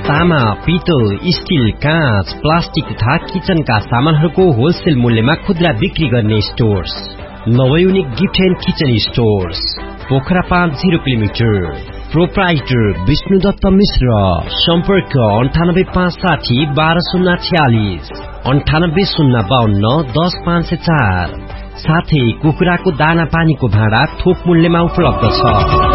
तामा, पितल, स्टील, काँच, प्लास्टिक तथा किचनका सामानहरूको होलसेल मूल्यमा खुद्रा बिक्री गर्ने stores नवयुनिक gift and kitchen stores Pokhara 50 kilometre. Proprietor Vishnudutt मिश्र। सम्पर्क 98560 12046 98052 10504। साथै कुखुराको दाना पानीको भाँडा थोक मूल्यमा उपलब्ध छ।